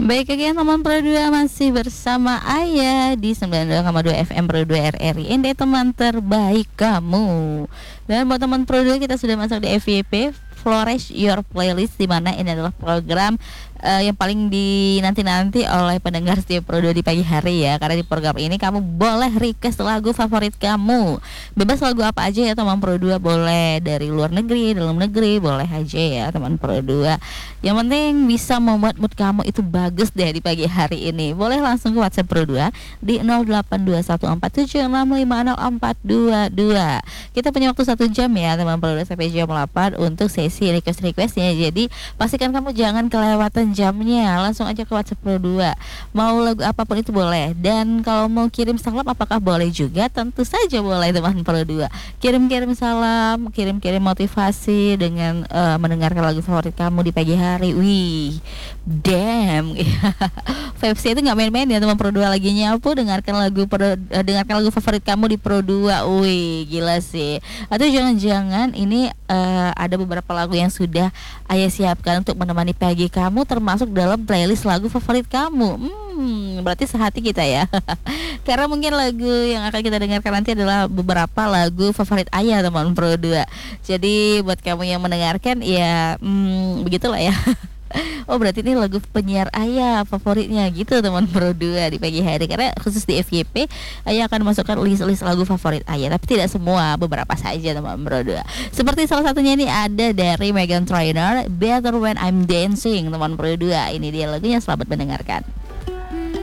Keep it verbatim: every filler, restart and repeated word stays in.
Baik lagi teman Pro dua, masih bersama Ayah di sembilan puluh dua koma dua F M Pro dua R R I N D, teman terbaik kamu. Dan buat teman Pro dua, kita sudah masuk di F Y P Flourish Your Playlist, di mana ini adalah program uh, yang paling dinanti-nanti oleh pendengar setiap Pro dua di pagi hari ya. Karena di program ini kamu boleh request lagu favorit kamu. Bebas lagu apa aja ya teman Pro dua, boleh dari luar negeri, dalam negeri, boleh aja ya teman Pro dua. Yang penting bisa membuat mood kamu itu bagus deh di pagi hari ini. Boleh langsung ke WhatsApp Pro dua di nol delapan dua satu empat tujuh enam lima nol empat dua dua. Kita punya waktu satu jam ya teman Pro dua sampai jam delapan untuk sesi request-requestnya. Jadi pastikan kamu jangan kelewatan jamnya. Langsung aja ke WhatsApp Pro dua. Mau lagu apapun itu boleh. Dan kalau mau kirim salam apakah boleh juga? Tentu saja boleh teman Pro dua. Kirim-kirim salam, kirim-kirim motivasi dengan uh, mendengarkan lagu favorit kamu di pagi hari. Wih, damn. Vibes-nya itu gak main-main ya teman Pro dua. Lagi nyapu dengarkan lagu Pro, uh, dengarkan lagu favorit kamu di Pro dua. Wih, gila sih. Atau jangan-jangan ini uh, ada beberapa lagu yang sudah Ayah siapkan untuk menemani pagi kamu, termasuk dalam playlist lagu favorit kamu. Hmm, berarti sehati kita ya. Karena mungkin lagu yang akan kita dengarkan nanti adalah beberapa lagu favorit Ayah teman Pro dua. Jadi buat kamu yang mendengarkan ya hmm, begitulah ya. Oh berarti ini lagu penyiar Ayah favoritnya gitu teman Pro dua di pagi hari. Karena khusus di F Y P Ayah akan masukkan list-list lagu favorit Ayah, tapi tidak semua, beberapa saja teman Pro dua. Seperti salah satunya ini ada dari Meghan Trainor, Better When I'm Dancing teman Pro dua. Ini dia lagunya, selamat mendengarkan.